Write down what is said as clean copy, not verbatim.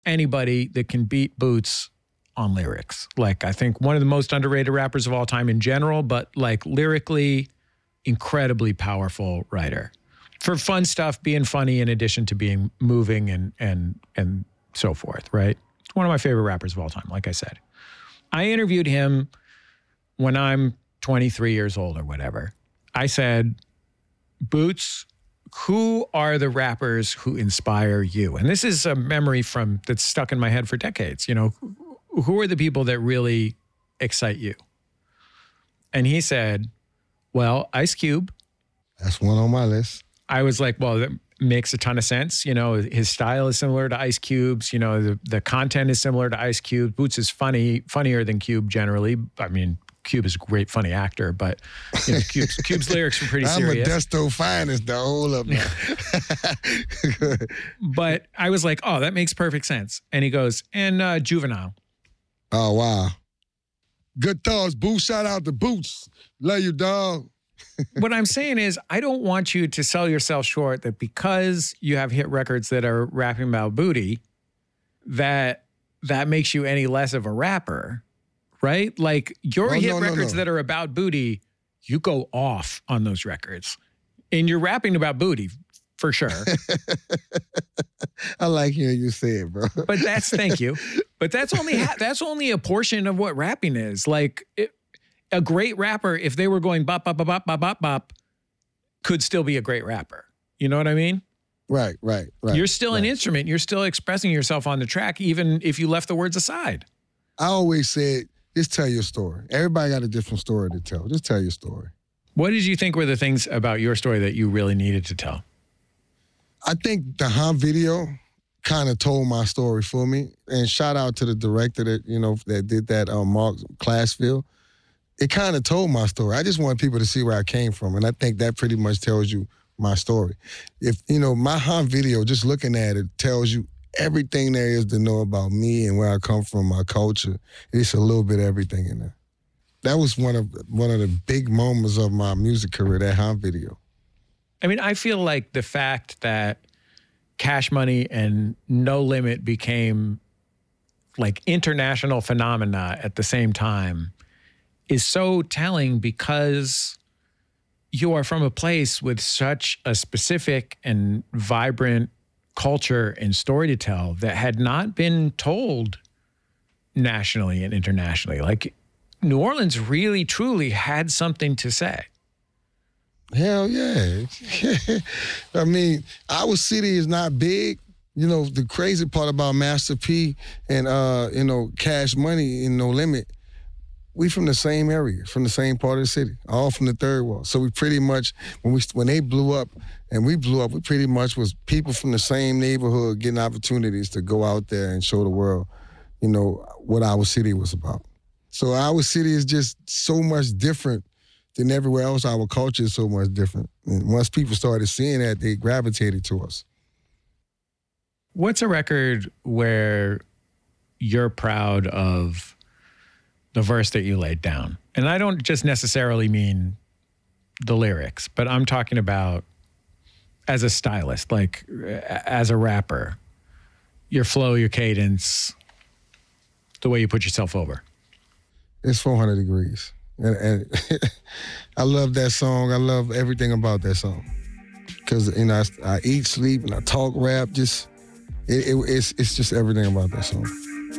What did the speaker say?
anybody that can beat Boots on lyrics. Like, I think one of the most underrated rappers of all time in general, but like lyrically, incredibly powerful writer. For fun stuff, being funny in addition to being moving and so forth, right? It's one of my favorite rappers of all time, like I said. I interviewed him when I'm 23 years old or whatever. I said, Boots, who are the rappers who inspire you? And this is a memory that's stuck in my head for decades. You know, who are the people that really excite you? And he said, well, Ice Cube. That's one on my list. I was like, well, that makes a ton of sense. You know, his style is similar to Ice Cube's. You know, the content is similar to Ice Cube. Boots is funnier than Cube generally. I mean, Cube is a great funny actor, but you know, Cube's lyrics were pretty serious. I'm a Desto finest, though. Hold up now. But I was like, oh, that makes perfect sense. And he goes, and Juvenile. Oh, wow. Good thoughts, Boots. Shout out to Boots. Love you, dog. What I'm saying is, I don't want you to sell yourself short that because you have hit records that are rapping about booty, that makes you any less of a rapper, right? Like your hit records that are about booty, you go off on those records. And you're rapping about booty, for sure. I like hearing you say it, bro. But thank you. But that's only a portion of what rapping is. Like, a great rapper, if they were going bop, bop, bop, bop, bop, bop, bop, could still be a great rapper. You know what I mean? Right. You're still an instrument. You're still expressing yourself on the track, even if you left the words aside. I always said, just tell your story. Everybody got a different story to tell. Just tell your story. What did you think were the things about your story that you really needed to tell? I think the Hum video kind of told my story for me. And shout out to the director that did that, Mark Classfield. It kind of told my story. I just want people to see where I came from. And I think that pretty much tells you my story. If, my Hum video, just looking at it, tells you everything there is to know about me and where I come from, my culture. It's a little bit of everything in there. That was one of the big moments of my music career, that Hum video. I mean, I feel like the fact that Cash Money and No Limit became like international phenomena at the same time is so telling, because you are from a place with such a specific and vibrant culture and story to tell that had not been told nationally and internationally. Like, New Orleans really, truly had something to say. Hell yeah. I mean, our city is not big. The crazy part about Master P and, Cash Money and No Limit, we from the same area, from the same part of the city, all from the third wall. So we pretty much, when they blew up and we blew up, we pretty much was people from the same neighborhood getting opportunities to go out there and show the world, what our city was about. So our city is just so much different than everywhere else. Our culture is so much different. And once people started seeing that, they gravitated to us. What's a record where you're proud of the verse that you laid down? And I don't just necessarily mean the lyrics, but I'm talking about as a stylist, like as a rapper, your flow, your cadence, the way you put yourself over. It's 400 Degrees. And I love that song. I love everything about that song. Because, I eat, sleep, and I talk rap. It's just everything about that song.